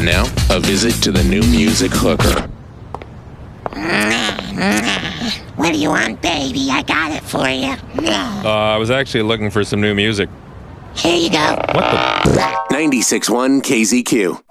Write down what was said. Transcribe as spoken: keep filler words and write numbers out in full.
now, a visit to the new music hooker. What do you want, baby? I got it for you. Uh, I was actually looking for some new music. Here you go. What the? ninety-six point one K Z Q.